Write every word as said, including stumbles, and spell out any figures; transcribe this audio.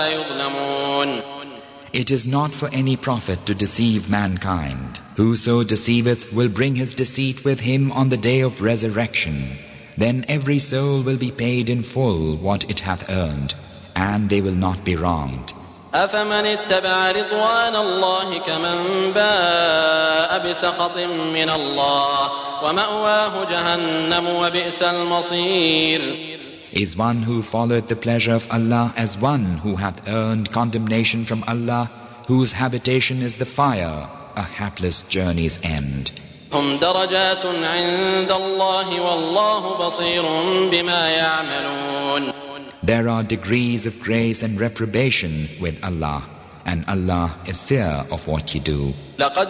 يظلمون. It is not for any prophet to deceive mankind. Whoso deceiveth will bring his deceit with him on the day of resurrection. Then every soul will be paid in full what it hath earned, and they will not be wronged. أفمن اتبع رضوان الله كمن باء بسخط من الله ومأواه جهنم وبئس المصير. Is one who followed the pleasure of Allah as one who hath earned condemnation from Allah, whose habitation is the fire, a hapless journey's end. هم درجات عند الله والله بصير بما يعملون. There are degrees of grace and reprobation with Allah, and Allah is seer of what you do. لقد